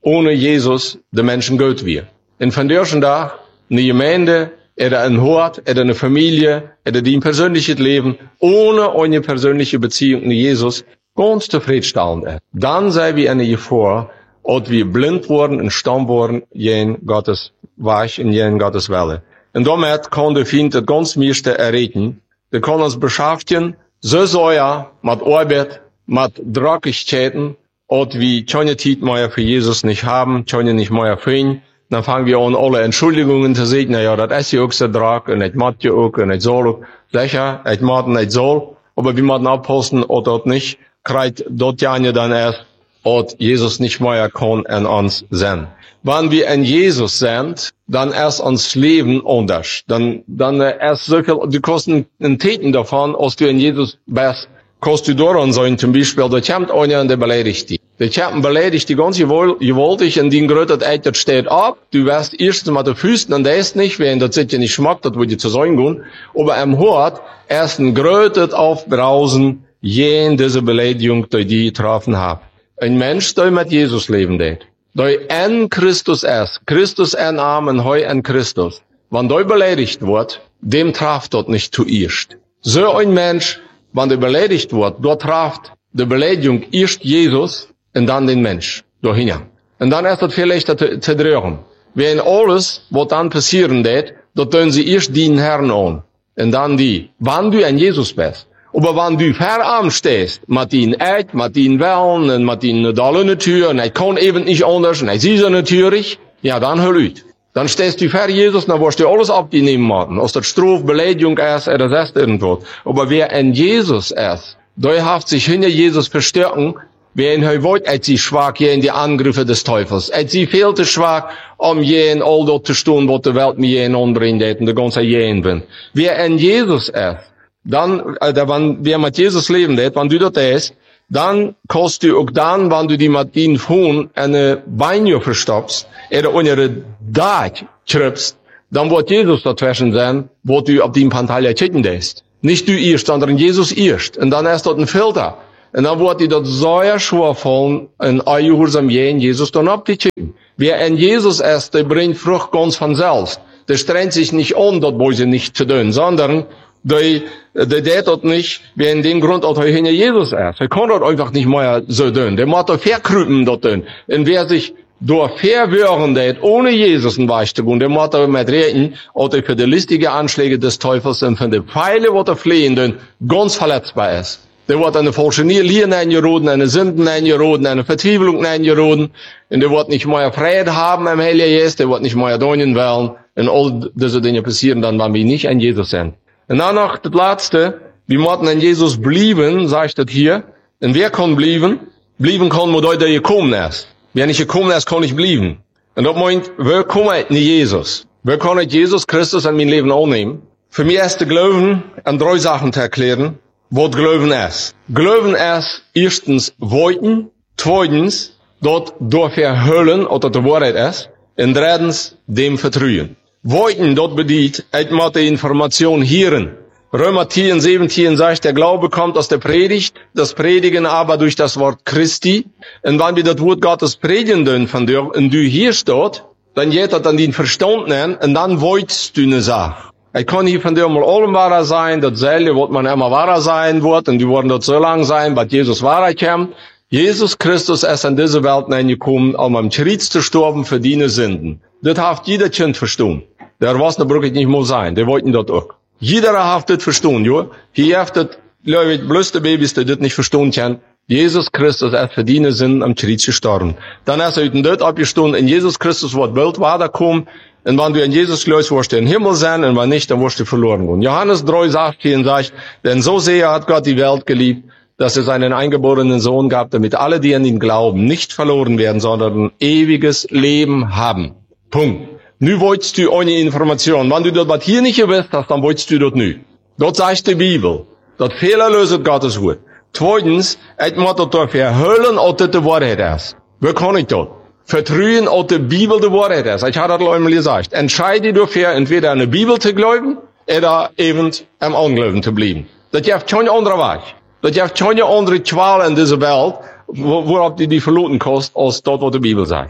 ohne Jesus de Menschen Gott wir. En vandaag dag, eine Gemeinde, ein Hort, eine Familie, die ein persönliches Leben, ohne eine persönliche Beziehung zu Jesus, ganz zufriedenstellend ist. Dann sei wir eine Gefahr, dass wir blind worden und stumm worden, jen Gottes Weich und jen Gottes Welle. Und damit kann der Feind das ganz meiste erreichen. Der kann uns beschäftigen, so sehr mit Arbeit, mit Dreckigkeiten, dass wir keine Zeit mehr für Jesus nicht haben, keine nicht mehr für ihn. Dann fangen wir an, alle Entschuldigungen zu sagen, ja, das ist ja auch so Dreck, und das macht ja auch, und das soll auch. Sicher, das macht und das soll. Aber wir müssen aufpassen, oder das nicht, kriegt dort ja dann erst, dass Jesus nicht mehr kann in uns sein. Wenn wir in Jesus sind, dann erst uns Leben anders. Dann erst so viel, du kannst einen Täten davon, als du in Jesus bist, kannst du daran sein, zum Beispiel, da kommt einer und der beleidigt dich. Der kommt beleidigt dich ganz gewaltig, und die grötet Eiter steht ab, du wirst erstens mit den Füßen, und der ist nicht, wenn das sich ja nicht schmeckt, das würde zu sein gehen, aber am Hort, erst ein grötet auf draußen, jen diese Beleidigung, die getroffen hat. Ein Mensch, der mit Jesus leben wird, der in Christus ist, Christus in Amen, heu in Christus, wenn der beleidigt wird, dem trifft dort nicht zuerst. So ein Mensch, wenn der beleidigt wird, dort trifft die Beleidigung erst Jesus und dann den Mensch dahin. Und dann ist das viel leichter zu drehen. Wenn alles, was dann passieren wird, dort tun sie erst den Herrn an. Und dann die. Wenn du ein Jesus bist. Aber wenn du verarmt stehst, mit den Eid, mit den Wellen, und mit den Dollen Tür, und ich kann eben nicht anders, und ich sehe so natürlich, ja, dann hör ut. Dann stehst du vor Jesus, dann wirst du alles abnehmen machen. Als das Strof, Beleidigung ist, oder das ist irgendwas. Aber wer in Jesus ist, der hat sich hinter Jesus verstärken, wer in heute ist sie schwach in die Angriffe des Teufels. Ist sie viel zu schwach, jen all dort zu tun, was die Welt mir jen anbringt, und der ganze jen bin. Wer in Jesus ist, dann, wenn wer mit Jesus leben wird, wenn du dort ist, dann kannst du auch dann, wenn du die mit ihnen Huhn eine Beine verstopfst, oder unsere Dach schreibst, dann wird Jesus dazwischen sein, wo du auf die Pantalia chicken lässt. Nicht du erst, sondern Jesus erst. Und dann ist dort ein Filter. Und dann wird die dort sehr schwer fallen, in Eihusam jen Jesus dann abzuchicken. Wer in Jesus ist, der bringt Frucht ganz von selbst. Der strengt sich nicht an, dort wo sie nicht zu tun, sondern der dort nicht, wer in dem Grund auch hinter Jesus ist. Er kann dort einfach nicht mehr so tun. Der muss dort verkrüpen dort tun. Und wer sich durch verwirren wird, ohne Jesus ein Weich zu gehen, der muss damit reden, oder für die listige Anschläge des Teufels und von den Pfeilen, die fliehen, ganz verletzbar ist. Der wird eine falsche Liebe eingeroden, eine Sünden eingeroden, eine Verzweiflung eingeroden, und der wird nicht mehr Frieden haben im Heiligen Geist, der wird nicht mehr donen wollen, und all diese Dinge passieren dann, wenn wir nicht an Jesus sind. Und dann noch das Letzte, wir müssen an Jesus bleiben, sagt das hier. Und wer kann bleiben? Bleiben kann, wo der gekommen ist. Wer nicht gekommen ist, kann nicht bleiben. Und das meint, wer kommt in Jesus? Wer kann ich Jesus Christus in mein Leben annehmen? Für mich ist der Glauben an 3 Sachen zu erklären, was Glauben ist. Glauben ist erstens wollten, zweitens dort durch verhüllen, oder die Wahrheit ist, und drittens dem Vertrauen. Wollten dort bedient, ich muss die Information hören. Römer 10, 17 sagt, der Glaube kommt aus der Predigt, das Predigen aber durch das Wort Christi. Und wenn wir das Wort Gottes predigen von dir, und du hier steht, dann geht das an den Verstand nennen, und dann wolltest du eine Sache. Ich kann hier von dir mal allem wahrer sein, dasselbe wird man immer wahrer sein wird, und die werden dort so lang sein, bis Jesus wahrer kommt. Jesus Christus ist in diese Welt hineingekommen, um am Kreuz zu sterben für deine Sünden. Das hat jeder Kind verstanden. Der was da braucht nicht mal sein, der wollten dort auch. Jeder hat das verstanden, jo. Hier hat das, glaube ich, bloß die Babys, die das nicht verstehen können. Jesus Christus ist für deine Sünden am Kreuz gestorben. Dann ist er in dort abgestanden, in Jesus Christus wird Welt weiterkommen, und wenn du in Jesus glaubst, wirst du im Himmel sein, und wenn nicht, dann wirst du verloren gehen. Johannes 3 sagt hier und sagt, denn so sehr hat Gott die Welt geliebt, dass er seinen eingeborenen Sohn gab, damit alle, die an ihn glauben, nicht verloren werden, sondern ein ewiges Leben haben. Punkt. Nu wolltest du eine Information. Wenn du dort hier nicht gewusst hast, dann wolltest du dort nu. Dort sagt die Bibel, dat Fehler löst Gottes Wort. Zweitens, ich muss dort verhüllen, ob das die Wahrheit ist. Wie kann ich das? Vertrauen, ob die Bibel die Wahrheit ist. Ich habe das einmal gesagt. Entscheide dafür, entweder an die Bibel zu glauben, oder eben am Unglauben zu bleiben. Das gibt keine andere Weg. Das gibt keine andere Qual in dieser Welt, worauf die verloren kostet, als dort, was die Bibel sagt.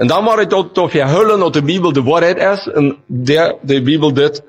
En dan moet ik ook verhullen dat de Bibel de waarheid is en de Bibel dit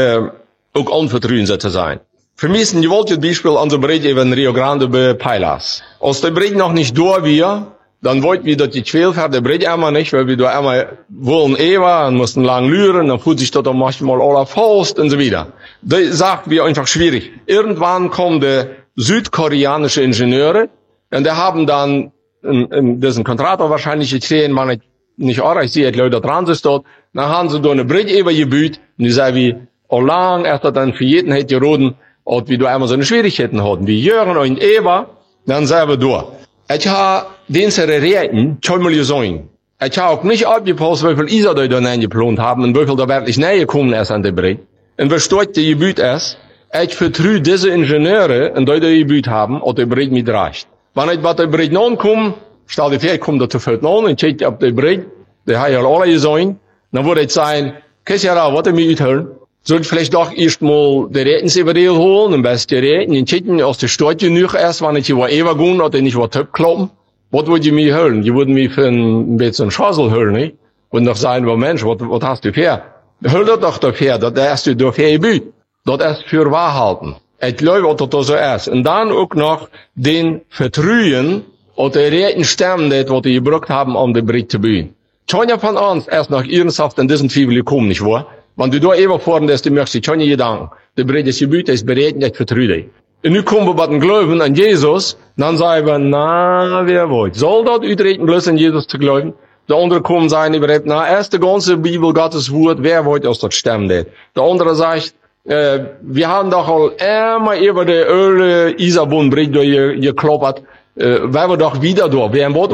ook onvertrouwen zit te zijn. Vermissen, je wilt het Beispiel an der Bridge even Rio Grande bei Pailas. Als der Bridge noch nicht durch wir, dann wollten wir, dass die 12 der Bridge einmal nicht, weil wir da einmal wollen Eva und mussten lang lüren, dann fühlt sich das dann manchmal aller Faust und so weiter. Das sagt wir einfach schwierig. Irgendwann kommen die südkoreanische Ingenieure und die haben dann diesen Kontrator wahrscheinlich gekriegt, man nicht auch, ich sehe, Leute dran sind dort, dann haben sie da eine Bridge über gebüht und die sagen wie, oh lang, erst dann für jeden hätte geroden, und wie du einmal so eine Schwierigkeiten hatten, wie Jürgen und Eva, dann sagen wir durch. Ich habe diese Reden schon mal gesagt. Ich habe auch nicht abgepasst, wie viel Isa da reingeplant haben und wie viel da wirklich näher gekommen ist an der Bridge. Und was dort die Gebiet ist, ich vertraue diese Ingenieure, und die Gebiet haben, und die Bridge mit reicht. Wenn ich bei der Bridge ankomme, stell dir vor, ich komme da zu viel an und check auf die Bridge, die habe ich alle gesagt, dann würde ich sagen, kannst du ja da, was mir uithören? Soll ich vielleicht doch erst mal die Redensüberdeal holen, am besten reden, und checken, als die Stadt genug ist, wenn ich über Eva gehen, oder nicht über Töpf kloppen. Was würdet ihr mir hören? Ihr würdet mich für ein bisschen Schassel hören, nicht? Und doch sagen, well, Mensch, was hast du für? Hör das doch dafür, das hast du dafür gebüht. Das ist für Wahrhalten. Ich glaube, dass das so ist. Und dann auch noch den Vertrauen, und die rechten Stimmen, was die gebraucht haben, um den Bericht zu bühen. Keiner von uns ist noch ernsthaft in diesen Zwiebel gekommen, nicht wahr? Wenn du da eben vorne bist, du möchtest keine Gedanken. Der Bericht ist gebüht, ist bereit, ich vertraue dich. Und nu kommen wir bei den Glauben an Jesus, dann sagen wir, na, wer wollt. Soll das ütreten, bloß an Jesus zu glauben? Der andere kommen sagen, na, erst die ganze Bibel, Gottes Wort, wer wollt aus das stemmen? Der andere sagt, wir haben doch all immer über die Öle Isabon-Bericht gekloppert, weil wir doch wieder da. Wir haben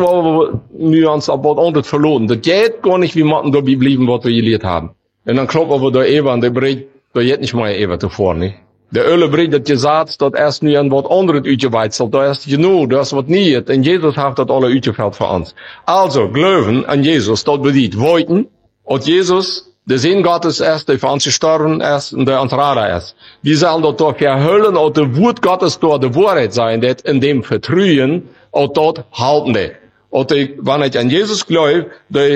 wir uns aber anders verloren. Das geht gar nicht, wie man da bleiben, was wir gelehrt haben. Und dann kloppen wir da eben an der Bericht, da geht nicht mal eben zuvor, nicht? Der Ölebericht hat gesagt, dat erst nu an wat anderes uitgeweizelt, da ist genug, da ist wat niet. En Jesus hat dat alle uitgeveld voor ons. Also, glauben an Jesus, dat bedeutet wollten, und Jesus, der Sinn Gottes ist, der für uns gestorben ist und der uns Rader ist. Wir sollen dort doch verhüllen, und der Wort Gottes dort die Wahrheit sein, das in dem Vertrauen, und dort halten. Und wenn ich an Jesus glaube,